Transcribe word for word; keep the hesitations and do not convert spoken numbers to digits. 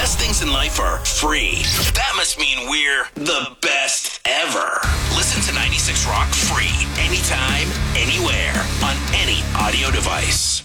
best things in life are free. That must mean we're the best ever. Listen to ninety-six Rock free anytime, anywhere, on any audio device.